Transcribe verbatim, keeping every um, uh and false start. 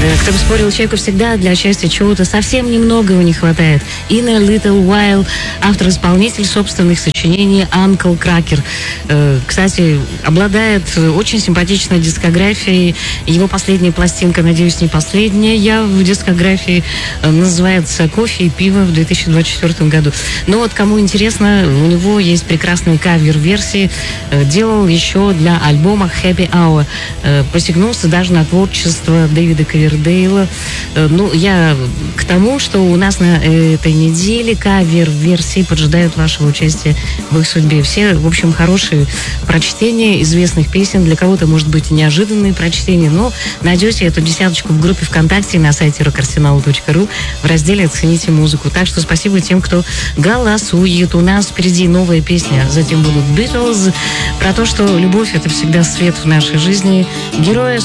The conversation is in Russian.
Кто бы спорил, человеку всегда для счастья чего-то совсем немногого не хватает. In a Little While, автор-исполнитель собственных сочинений Uncle Kracker. Кстати, обладает очень симпатичной дискографией. Его последняя пластинка, надеюсь, не последняя в дискографии, называется «Кофе и пиво» в две тысячи двадцать четвёртом году. Но вот кому интересно, у него есть прекрасные кавер-версии. Делал еще для альбома Happy Hour. Посягнулся даже на творчество Дэвида Ковердейла. Ну, я к тому, что у нас на этой неделе кавер-версии поджидают вашего участия в их судьбе. Все, в общем, хорошие прочтения известных песен. Для кого-то, может быть, неожиданные прочтения, но найдете эту десяточку в группе ВКонтакте на сайте рок арсенал точка ру в разделе «Оцените музыку». Так что спасибо тем, кто голосует. У нас впереди новая песня, затем будут Beatles. Про то, что любовь — это всегда свет в нашей жизни. Герои